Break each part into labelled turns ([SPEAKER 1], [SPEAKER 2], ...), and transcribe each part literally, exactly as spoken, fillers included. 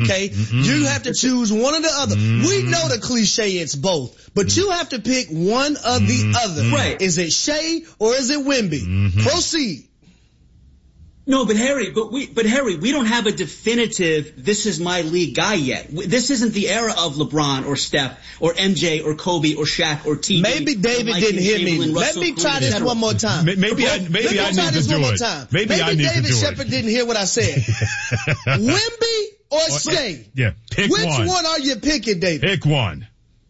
[SPEAKER 1] okay?
[SPEAKER 2] Mm-mm.
[SPEAKER 1] You have to choose one or the other.
[SPEAKER 2] Mm-mm.
[SPEAKER 1] We know the cliche, it's both. But you have to pick one or the
[SPEAKER 2] Mm-mm.
[SPEAKER 1] other.
[SPEAKER 3] Right.
[SPEAKER 1] Is it Shea or is it Wemby?
[SPEAKER 2] Mm-hmm.
[SPEAKER 1] Proceed.
[SPEAKER 3] No, but Harry, but we, but Harry, we don't have a definitive, this is my league guy yet. This isn't the era of LeBron or Steph or M J or Kobe or Shaq or T.
[SPEAKER 1] Maybe David
[SPEAKER 3] or
[SPEAKER 1] didn't hear me.
[SPEAKER 3] Chamberlain,
[SPEAKER 1] Let
[SPEAKER 3] Russell,
[SPEAKER 1] me try
[SPEAKER 3] Cooper,
[SPEAKER 1] this
[SPEAKER 3] et cetera.
[SPEAKER 1] one more time.
[SPEAKER 2] Maybe I, maybe
[SPEAKER 1] Let me
[SPEAKER 2] I
[SPEAKER 1] try
[SPEAKER 2] need
[SPEAKER 1] this
[SPEAKER 2] to
[SPEAKER 1] one
[SPEAKER 2] do
[SPEAKER 1] more
[SPEAKER 2] it.
[SPEAKER 1] time.
[SPEAKER 2] Maybe,
[SPEAKER 1] Maybe
[SPEAKER 2] I need
[SPEAKER 1] David
[SPEAKER 2] to do
[SPEAKER 1] Shepard
[SPEAKER 2] it.
[SPEAKER 1] didn't hear what I said. Wemby or Shea?
[SPEAKER 2] Yeah, pick
[SPEAKER 1] Which
[SPEAKER 2] one.
[SPEAKER 1] one are you picking, David?
[SPEAKER 2] Pick one.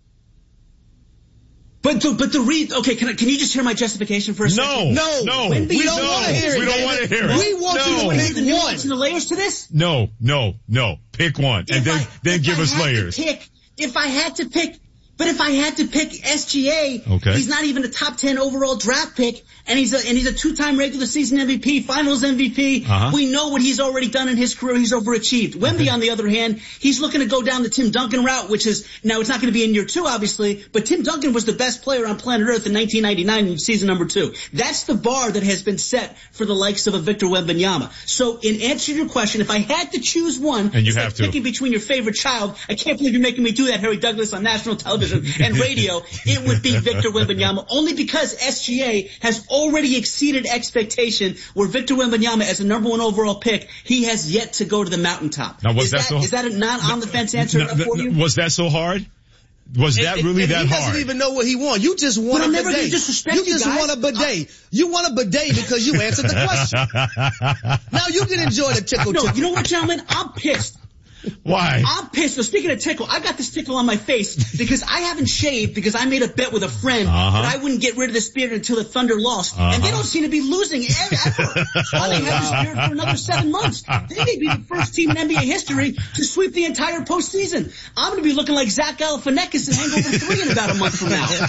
[SPEAKER 3] But the, but the read, okay, can I, can you just hear my justification for a second?
[SPEAKER 2] No,
[SPEAKER 1] No,
[SPEAKER 2] no,
[SPEAKER 3] Wemby,
[SPEAKER 1] we
[SPEAKER 3] you
[SPEAKER 1] don't
[SPEAKER 2] no,
[SPEAKER 1] want to hear it.
[SPEAKER 2] we don't
[SPEAKER 1] David.
[SPEAKER 2] want to hear it.
[SPEAKER 1] We want
[SPEAKER 2] no.
[SPEAKER 1] you to
[SPEAKER 3] Want
[SPEAKER 1] pick
[SPEAKER 3] the
[SPEAKER 1] one.
[SPEAKER 3] nuance and the layers to this?
[SPEAKER 2] No, no, no. Pick one, and
[SPEAKER 3] If
[SPEAKER 2] then
[SPEAKER 3] I-
[SPEAKER 2] then
[SPEAKER 3] if
[SPEAKER 2] give
[SPEAKER 3] I
[SPEAKER 2] us
[SPEAKER 3] had to
[SPEAKER 2] layers.
[SPEAKER 3] Pick, if I had to pick, but if I had to pick S G A,
[SPEAKER 2] Okay.
[SPEAKER 3] he's not even a top ten overall draft pick, and he's a, and he's a two-time regular season M V P, Finals M V P.
[SPEAKER 2] Uh-huh.
[SPEAKER 3] We know what he's already done in his career. He's overachieved. Wemby, on the other hand, he's looking to go down the Tim Duncan route, which is, now it's not going to be in year two, obviously, but Tim Duncan was the best player on planet Earth in nineteen ninety-nine in season number two. That's the bar that has been set for the likes of a Victor Wembanyama. So in answer to your question, if I had to choose one,
[SPEAKER 2] And you
[SPEAKER 3] it's
[SPEAKER 2] have
[SPEAKER 3] like
[SPEAKER 2] to.
[SPEAKER 3] picking between your favorite child. I can't believe you're making me do that, Harry Douglas, on national television and radio. It would be Victor Wembanyama, only because S G A has already exceeded expectation, where Victor Wembanyama, as the number one overall pick, he has yet to go to the mountaintop.
[SPEAKER 2] Now, was
[SPEAKER 3] is
[SPEAKER 2] that
[SPEAKER 3] that,
[SPEAKER 2] so-
[SPEAKER 3] is that a not on the fence answer
[SPEAKER 2] No,
[SPEAKER 3] for
[SPEAKER 2] no,
[SPEAKER 3] you?
[SPEAKER 2] was that so hard? Was that
[SPEAKER 1] And-
[SPEAKER 2] really
[SPEAKER 1] and
[SPEAKER 2] that
[SPEAKER 1] he
[SPEAKER 2] hard?
[SPEAKER 1] doesn't even know what he wants. You just want
[SPEAKER 3] But
[SPEAKER 1] a
[SPEAKER 3] I'm never
[SPEAKER 1] bidet.
[SPEAKER 3] gonna disrespect
[SPEAKER 1] you
[SPEAKER 3] you
[SPEAKER 1] just
[SPEAKER 3] guys.
[SPEAKER 1] want a bidet. You want a bidet because you answered the question. Now you can enjoy the tickle
[SPEAKER 3] No,
[SPEAKER 1] tickle.
[SPEAKER 3] you know what, gentlemen? I'm pissed.
[SPEAKER 2] Why?
[SPEAKER 3] I'm pissed. So speaking of tickle, I got this tickle on my face because I haven't shaved because I made a bet with a friend
[SPEAKER 2] Uh-huh.
[SPEAKER 3] that I wouldn't get rid of this beard until the Thunder lost.
[SPEAKER 2] Uh-huh.
[SPEAKER 3] And they don't seem to be losing ever. I may have this beard for another seven months. They may be the first team in N B A history to sweep the entire postseason. I'm going to be looking like Zach Galifianakis in Hangover three in about a month from now.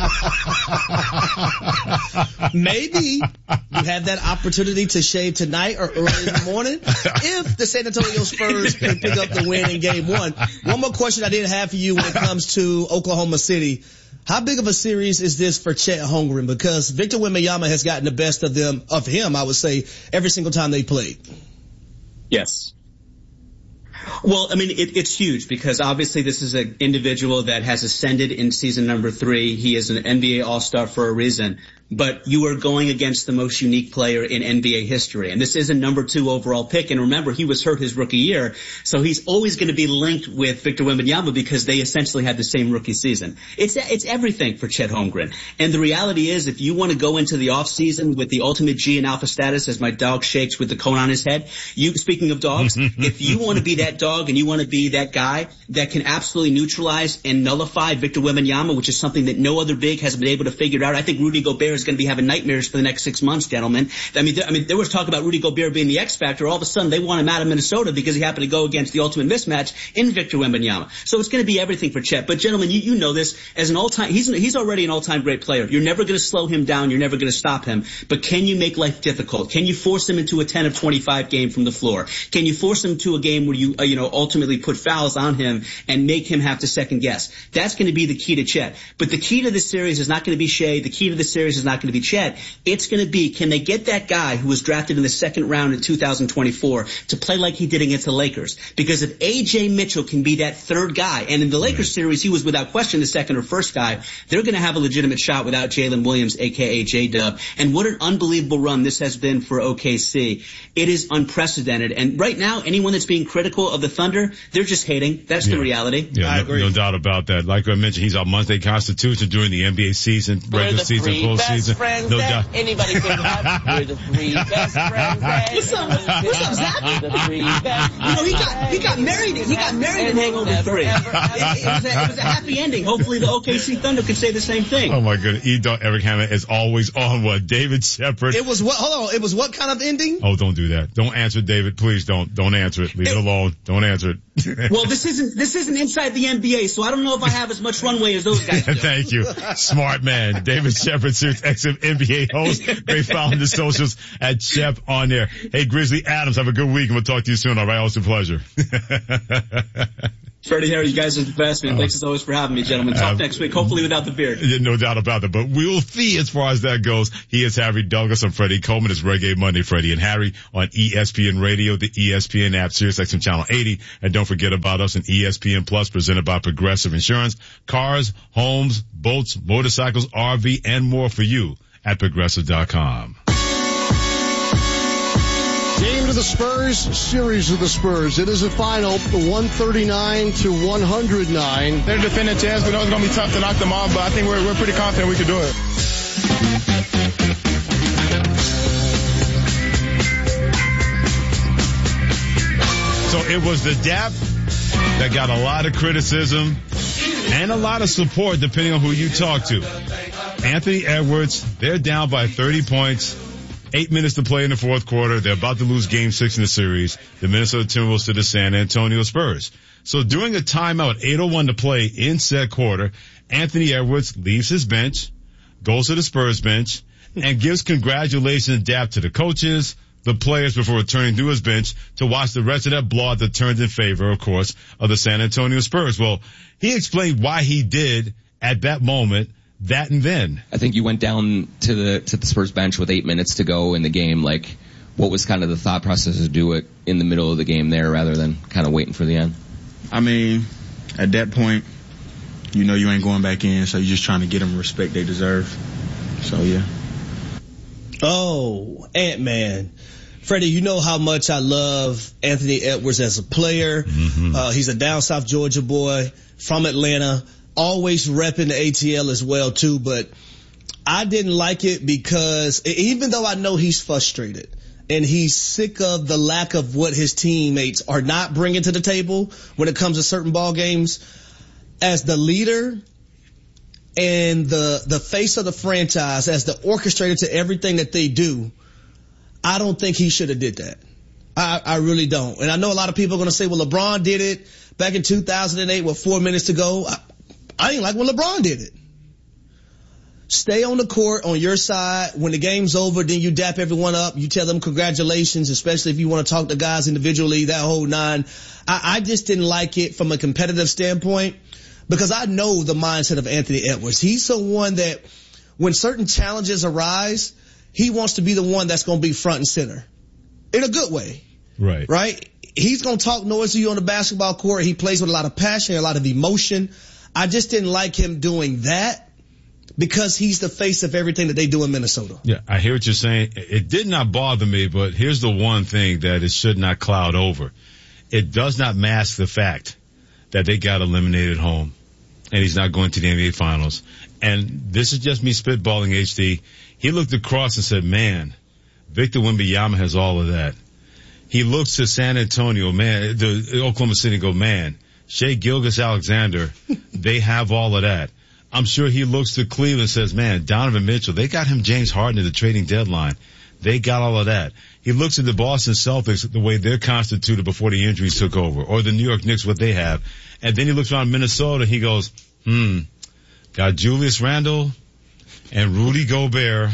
[SPEAKER 1] Maybe you have that opportunity to shave tonight or early in the morning if the San Antonio Spurs can pick up the win in game one. One more question I did have for you when it comes to Oklahoma City. How big of a series is this for Chet Holmgren? Because Victor Wembanyama has gotten the best of them, of him, I would say, every single time they played.
[SPEAKER 3] Yes. Well, I mean, it, it's huge because obviously this is an individual that has ascended in season number three. He is an N B A All-Star for a reason. But you are going against the most unique player in N B A history. And this is a number two overall pick. And remember, he was hurt his rookie year. So he's always going to be linked with Victor Wembanyama because they essentially had the same rookie season. It's it's everything for Chet Holmgren. And the reality is, if you want to go into the offseason with the ultimate G and alpha status, as my dog shakes with the cone on his head, you, speaking of dogs, if you want to be that dog and you want to be that guy that can absolutely neutralize and nullify Victor Wembanyama, which is something that no other big has been able to figure out, I think Rudy Gobert is going to be having nightmares for the next six months, gentlemen. I mean, there, I mean, there was talk about Rudy Gobert being the X factor. All of a sudden, they want him out of Minnesota because he happened to go against the ultimate mismatch in Victor Wembanyama. So it's going to be everything for Chet. But gentlemen, you, you know this as an all-time. He's he's already an all-time great player. You're never going to slow him down. You're never going to stop him. But can you make life difficult? Can you force him into a ten of twenty-five game from the floor? Can you force him to a game where you uh, you know ultimately put fouls on him and make him have to second guess? That's going to be the key to Chet. But the key to this series is not going to be Shea. The key to this series is not going to be Chet. It's going to be, can they get that guy who was drafted in the second round in two thousand twenty-four to play like he did against the Lakers? Because if A J Mitchell can be that third guy, and in the Lakers series he was without question the second or first guy, they're going to have a legitimate shot without Jalen Williams, a k a. J-Dub. And what an unbelievable run this has been for O K C. It is unprecedented. And right now, anyone that's being critical of the Thunder, they're just hating. That's
[SPEAKER 2] Yeah.
[SPEAKER 3] the reality.
[SPEAKER 2] Yeah,
[SPEAKER 1] I
[SPEAKER 2] no,
[SPEAKER 1] agree.
[SPEAKER 2] no doubt about that. Like I mentioned, he's our monthly constitution during the N B A season,
[SPEAKER 4] We're
[SPEAKER 2] regular
[SPEAKER 4] the
[SPEAKER 2] season,
[SPEAKER 4] three best
[SPEAKER 2] postseason.
[SPEAKER 4] friends
[SPEAKER 2] No
[SPEAKER 4] that
[SPEAKER 2] doubt.
[SPEAKER 4] anybody can have. We're the three best friends that
[SPEAKER 3] What's up? What's up, Zach?
[SPEAKER 4] We're the three best
[SPEAKER 3] You know, he got he got married. He got married in Hangover three. It, it, was a, it was a happy ending. Hopefully, the O K C Thunder can say the same thing.
[SPEAKER 2] Oh my goodness. E-Dog Eric Hammond is always on what? David Shepard.
[SPEAKER 1] It was what, hold on, it was what kind of ending?
[SPEAKER 2] Oh, don't do that. Don't answer, David. Please don't. Don't answer it. Leave it alone. Don't answer it.
[SPEAKER 3] Well, this isn't this isn't inside the N B A, so I don't know if I have as much runway as those guys do.
[SPEAKER 2] Thank you. Smart man. David Shepard, Sirius X M N B A host. Great follow on the socials at Shep on there. Hey, Grizzly Adams, have a good week and we'll talk to you soon. All right. Always a pleasure.
[SPEAKER 3] Freddie, Harry, you guys are the best, man. Thanks as always for having me, gentlemen. Talk uh, next week, hopefully without the beard.
[SPEAKER 2] Yeah, no doubt about that. But we'll see as far as that goes. He is Harry Douglas. I'm Freddie Coleman. It's Reggae Monday, Freddie and Harry on E S P N Radio, the E S P N app, SiriusXM Channel eighty. And don't forget about us on E S P N Plus, presented by Progressive Insurance. Cars, homes, boats, motorcycles, R V, and more for you at Progressive dot com.
[SPEAKER 5] Game to the Spurs, series of the Spurs. It is a final, one thirty-nine to one oh nine.
[SPEAKER 6] They're a defending chance. We know it's going to be tough to knock them off, but I think we're, we're pretty confident we can do it.
[SPEAKER 2] So it was the D A P that got a lot of criticism and a lot of support, depending on who you talk to. Anthony Edwards, they're down by thirty points. Eight minutes to play in the fourth quarter. They're about to lose game six in the series. The Minnesota Timberwolves to the San Antonio Spurs. So during a timeout, eight oh one to play in said quarter, Anthony Edwards leaves his bench, goes to the Spurs bench, and gives congratulations and dap to the coaches, the players before returning to his bench to watch the rest of that blowout that turned in favor, of course, of the San Antonio Spurs. Well, he explained why he did at that moment that and then.
[SPEAKER 7] I think you went down to the to the Spurs bench with eight minutes to go in the game. Like, what was kind of the thought process to do it in the middle of the game there rather than kind of waiting for the end?
[SPEAKER 6] I mean, at that point, you know you ain't going back in, so you're just trying to get them the respect they deserve. So, yeah.
[SPEAKER 1] Oh, Ant-Man. Freddie, you know how much I love Anthony Edwards as a player. Mm-hmm. Uh, he's a down South Georgia boy from Atlanta. Always repping the A T L as well too, but I didn't like it because even though I know he's frustrated and he's sick of the lack of what his teammates are not bringing to the table when it comes to certain ball games, as the leader and the the face of the franchise, as the orchestrator to everything that they do, I don't think he should have did that. I, I really don't. And I know a lot of people are going to say, well, LeBron did it back in two thousand eight with four minutes to go. I, I didn't like when LeBron did it. Stay on the court on your side. When the game's over, then you dap everyone up. You tell them congratulations, especially if you want to talk to guys individually, that whole nine. I, I just didn't like it from a competitive standpoint because I know the mindset of Anthony Edwards. He's someone that when certain challenges arise, he wants to be the one that's going to be front and center in a good way.
[SPEAKER 2] Right.
[SPEAKER 1] Right? He's going to talk noise to you on the basketball court. He plays with a lot of passion, a lot of emotion. I just didn't like him doing that because he's the face of everything that they do in Minnesota.
[SPEAKER 2] Yeah, I hear what you're saying. It did not bother me, but here's the one thing that it should not cloud over. It does not mask the fact that they got eliminated home and he's not going to the N B A Finals. And this is just me spitballing, H D. He looked across and said, man, Victor Wembanyama has all of that. He looks to San Antonio, man, the Oklahoma City, go, man, Shai Gilgeous-Alexander, they have all of that. I'm sure he looks to Cleveland and says, man, Donovan Mitchell, they got him James Harden at the trading deadline. They got all of that. He looks at the Boston Celtics, the way they're constituted before the injuries took over, or the New York Knicks, what they have. And then he looks around Minnesota, he goes, hmm, got Julius Randle and Rudy Gobert.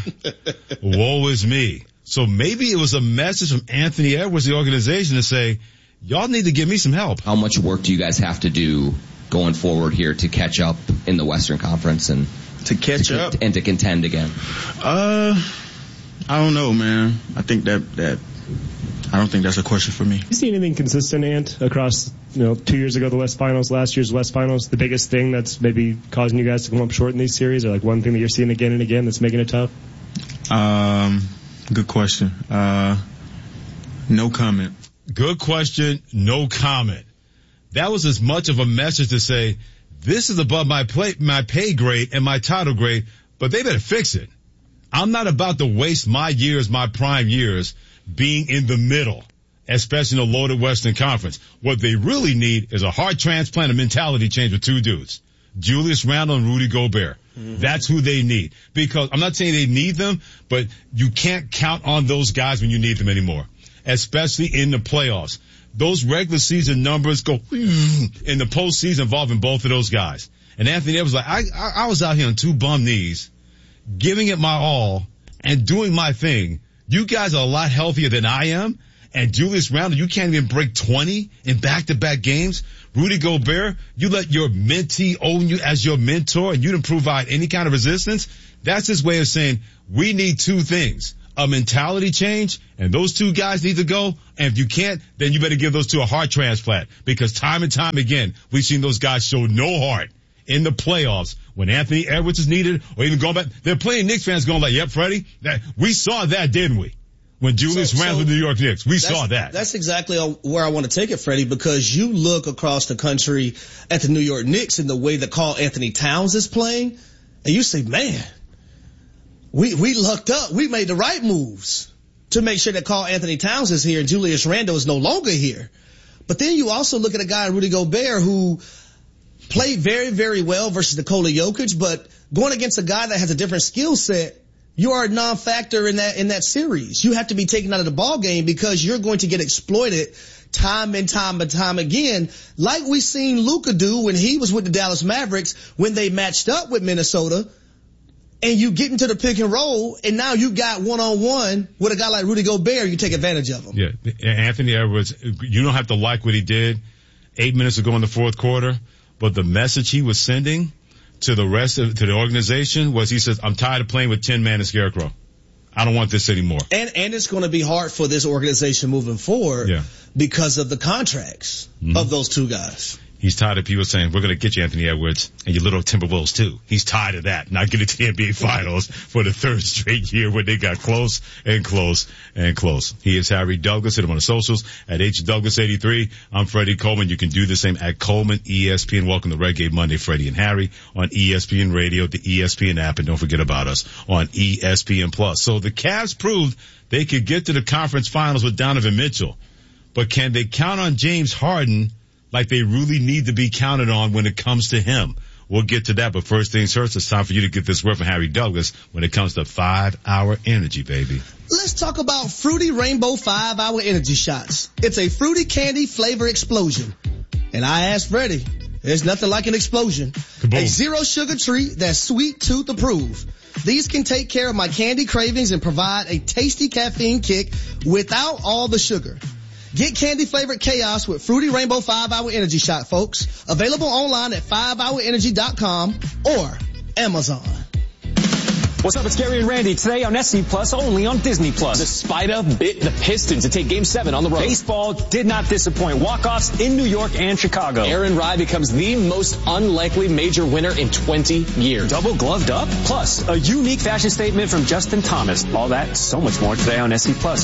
[SPEAKER 2] Woe is me. So maybe it was a message from Anthony Edwards, the organization, to say, y'all need to give me some help.
[SPEAKER 7] How much work do you guys have to do going forward here to catch up in the Western Conference and
[SPEAKER 6] to catch
[SPEAKER 7] to,
[SPEAKER 6] up
[SPEAKER 7] and to contend again?
[SPEAKER 6] Uh, I don't know, man. I think that that I don't think that's a question for me.
[SPEAKER 8] You see anything consistent, Ant, across, you know, two years ago the West Finals, last year's West Finals? The biggest thing that's maybe causing you guys to come up short in these series, or like one thing that you're seeing again and again that's making it tough?
[SPEAKER 6] Um, good question. Uh, no comment.
[SPEAKER 2] Good question. No comment. That was as much of a message to say, this is above my play, my pay grade and my title grade, but they better fix it. I'm not about to waste my years, my prime years, being in the middle, especially in a loaded Western Conference. What they really need is a heart transplant, a mentality change with two dudes, Julius Randle and Rudy Gobert. Mm-hmm. That's who they need. Because I'm not saying they need them, but you can't count on those guys when you need them anymore, especially in the playoffs. Those regular season numbers go in the postseason involving both of those guys. And Anthony Edwards was like, I, I, I was out here on two bum knees, giving it my all and doing my thing. You guys are a lot healthier than I am, And Julius Randle, you can't even break twenty in back-to-back games. Rudy Gobert, you let your mentee own you as your mentor and you didn't provide any kind of resistance. That's his way of saying we need two things. A mentality change, and those two guys need to go. And if you can't, then you better give those two a heart transplant. Because time and time again, we've seen those guys show no heart in the playoffs when Anthony Edwards is needed, or even going back. They're playing Knicks fans going like, yep, Freddie, that, we saw that, didn't we? When Julius so, ran so with the New York Knicks. We saw that.
[SPEAKER 1] That's exactly where I want to take it, Freddie, because you look across the country at the New York Knicks and the way that Karl Anthony Towns is playing, and you say, man, we, we lucked up. We made the right moves to make sure that Karl Anthony Towns is here and Julius Randle is no longer here. But then you also look at a guy, Rudy Gobert, who played very, very well versus Nikola Jokic, but going against a guy that has a different skill set, you are a non-factor in that, in that series. You have to be taken out of the ball game because you're going to get exploited time and time and time again, like we seen Luka do when he was with the Dallas Mavericks when they matched up with Minnesota, and you get into the pick and roll, and now you got one-on-one with a guy like Rudy Gobert, you take advantage of him.
[SPEAKER 2] Yeah, Anthony Edwards, you don't have to like what he did eight minutes ago in the fourth quarter, but the message he was sending to the rest of, to the organization was he says, I'm tired of playing with ten man and Scarecrow. I don't want this anymore.
[SPEAKER 1] And, and it's going to be hard for this organization moving forward yeah. because of the contracts mm-hmm. of those two guys.
[SPEAKER 2] He's tired of people saying, we're going to get you Anthony Edwards and your little Timberwolves too. He's tired of that. Not getting to the N B A Finals for the third straight year when they got close and close and close. He is Harry Douglas. Hit him on the socials at H Douglas eighty-three. I'm Freddie Coleman. You can do the same at Coleman E S P N. Welcome to Reggae Monday, Freddie and Harry on E S P N Radio, the E S P N app, and don't forget about us on E S P N Plus. So the Cavs proved they could get to the conference finals with Donovan Mitchell, but can they count on James Harden like they really need to be counted on when it comes to him? We'll get to that, but first things first, it's time for you to get this word from Harry Douglas when it comes to five-hour energy, baby.
[SPEAKER 1] Let's talk about Fruity Rainbow five-hour energy shots. It's a fruity candy flavor explosion. And I asked Freddie, there's nothing like an explosion. Kaboom. A zero-sugar treat that's sweet tooth approved. These can take care of my candy cravings and provide a tasty caffeine kick without all the sugar. Get candy-flavored chaos with Fruity Rainbow five-hour Energy Shot, folks. Available online at five hour energy dot com or Amazon.
[SPEAKER 9] What's up, it's Gary and Randy. Today on S C Plus, only on Disney Plus.
[SPEAKER 10] The Spider bit the Pistons to take Game seven on the road.
[SPEAKER 9] Baseball did not disappoint. Walk-offs in New York and Chicago.
[SPEAKER 10] Aaron Rye becomes the most unlikely major winner in twenty years.
[SPEAKER 9] Double gloved up? Plus, a unique fashion statement from Justin Thomas. All that, so much more today on S C Plus.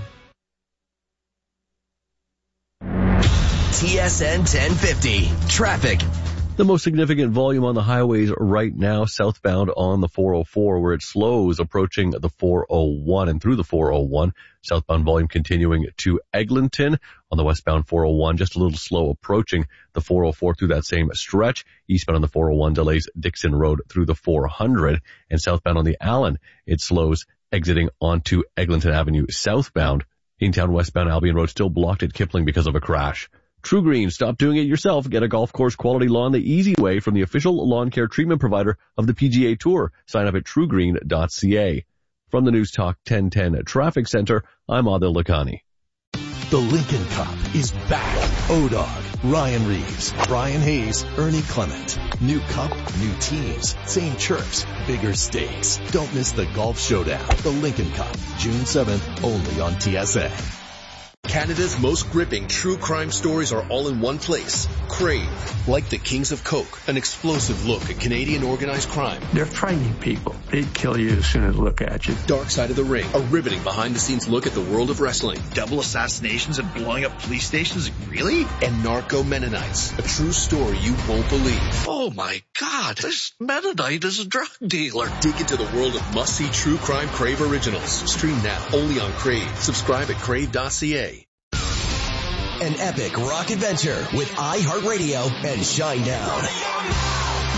[SPEAKER 11] T S N ten fifty. Traffic.
[SPEAKER 12] The most significant volume on the highways right now, southbound on the four oh four, where it slows approaching the four oh one and through the four oh one. Southbound volume continuing to Eglinton on the westbound four oh one, just a little slow approaching the four oh four through that same stretch. Eastbound on the four oh one delays Dixon Road through the four hundred, and southbound on the Allen, it slows exiting onto Eglinton Avenue southbound. In town westbound Albion Road still blocked at Kipling because of a crash. True Green, stop doing it yourself. Get a golf course quality lawn the easy way from the official lawn care treatment provider of the P G A Tour. Sign up at true green dot c a. From the News Talk ten ten Traffic Center, I'm Adil Lakhani.
[SPEAKER 13] The Lincoln Cup is back. O-Dog, Ryan Reeves, Brian Hayes, Ernie Clement. New cup, new teams, same chirps, bigger stakes. Don't miss the golf showdown. The Lincoln Cup, June seventh, only on T S A.
[SPEAKER 14] Canada's most gripping true crime stories are all in one place. Crave, like the Kings of Coke, an explosive look at Canadian organized crime.
[SPEAKER 15] They're frightening people. They'd kill you as soon as they look at you.
[SPEAKER 14] Dark Side of the Ring, a riveting behind-the-scenes look at the world of wrestling.
[SPEAKER 16] Double assassinations and blowing up police stations? Really?
[SPEAKER 14] And Narco Mennonites, a true story you won't believe.
[SPEAKER 16] Oh my God, this Mennonite is a drug dealer.
[SPEAKER 14] Dig into the world of must-see true crime Crave originals. Stream now, only on Crave. Subscribe at crave dot c a.
[SPEAKER 11] An epic rock adventure with iHeartRadio and Shinedown. Live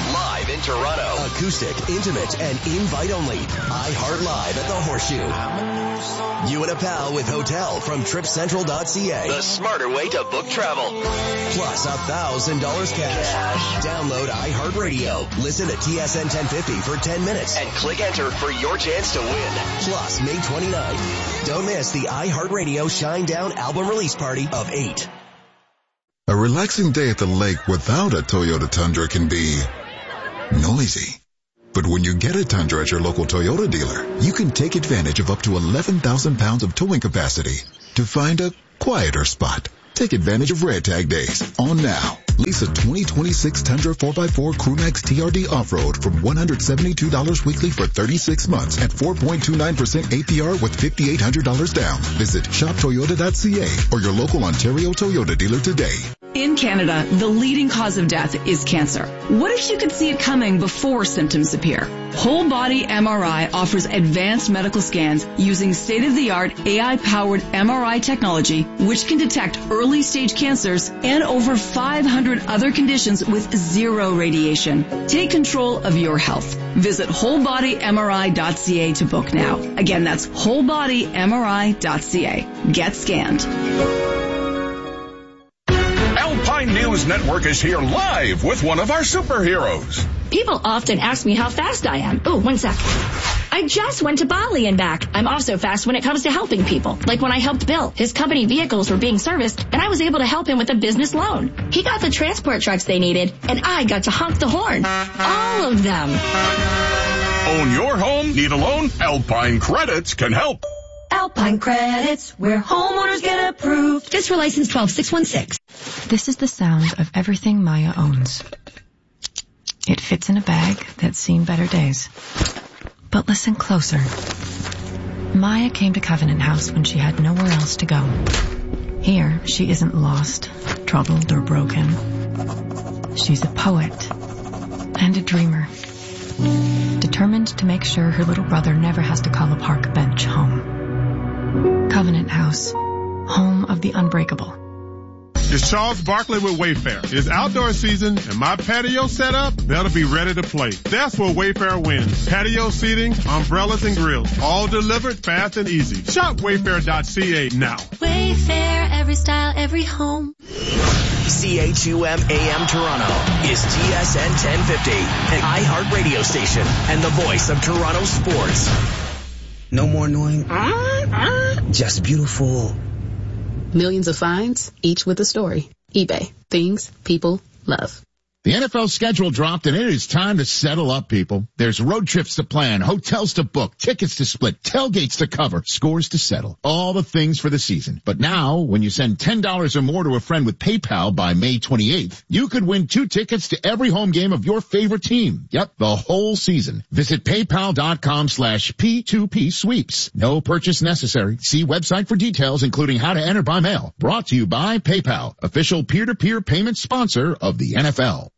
[SPEAKER 11] Live in Toronto. Acoustic, intimate, and invite only. iHeart Live at the Horseshoe. You and a pal with hotel from trip central dot c a. The smarter way to book travel. Plus a thousand dollars cash. Download iHeartRadio. Listen to T S N ten fifty for ten minutes and click enter for your chance to win. Plus May twenty-ninth. Don't miss the iHeartRadio Shine Down album release party of eight.
[SPEAKER 17] A relaxing day at the lake without a Toyota Tundra can be noisy. But when you get a Tundra at your local Toyota dealer, you can take advantage of up to eleven thousand pounds of towing capacity to find a quieter spot. Take advantage of Red Tag Days on now. Lease a twenty twenty-six Tundra four by four Crewmax T R D Off-Road from one hundred seventy-two dollars weekly for thirty-six months at four point two nine percent A P R with five thousand eight hundred dollars down. Visit shop toyota dot c a or your local Ontario Toyota dealer today.
[SPEAKER 18] In Canada, the leading cause of death is cancer. What if you could see it coming before symptoms appear? Whole Body M R I offers advanced medical scans using state-of-the-art A I-powered M R I technology, which can detect early-stage cancers and over five hundred other conditions with zero radiation. Take control of your health. Visit whole body M R I dot c a to book now. Again, that's whole body M R I dot c a. Get scanned.
[SPEAKER 19] Alpine News Network is here live with one of our superheroes.
[SPEAKER 20] People often ask me how fast I am. Oh, one sec. I just went to Bali and back. I'm also fast when it comes to helping people. Like when I helped Bill. His company vehicles were being serviced, and I was able to help him with a business loan. He got the transport trucks they needed, and I got to honk the horn. All of them.
[SPEAKER 19] Own your home? Need a loan? Alpine Credits can help.
[SPEAKER 20] Alpine Credits, where homeowners get approved. Just for license twelve six one six.
[SPEAKER 21] This is the sound of everything Maya owns. It fits in a bag that's seen better days. But listen closer. Maya came to Covenant House when she had nowhere else to go. Here, she isn't lost, troubled, or broken. She's a poet and a dreamer, determined to make sure her little brother never has to call a park bench home. Covenant House, home of the unbreakable.
[SPEAKER 22] It's Charles Barkley with Wayfair. It's outdoor season, and my patio setup, that'll be ready to play. That's where Wayfair wins. Patio seating, umbrellas, and grills, all delivered fast and easy. Shop wayfair dot c a now.
[SPEAKER 23] Wayfair, every style, every home.
[SPEAKER 11] C H U M A M Toronto is T S N ten fifty, an iHeart radio station, and the voice of Toronto sports.
[SPEAKER 24] No more annoying, just beautiful.
[SPEAKER 25] Millions of finds, each with a story. eBay. Things people love.
[SPEAKER 26] The N F L schedule dropped, and it is time to settle up, people. There's road trips to plan, hotels to book, tickets to split, tailgates to cover, scores to settle. All the things for the season. But now, when you send ten dollars or more to a friend with PayPal by May twenty-eighth, you could win two tickets to every home game of your favorite team. Yep, the whole season. Visit paypal.com slash P2P sweeps. No purchase necessary. See website for details, including how to enter by mail. Brought to you by PayPal, official peer-to-peer payment sponsor of the N F L.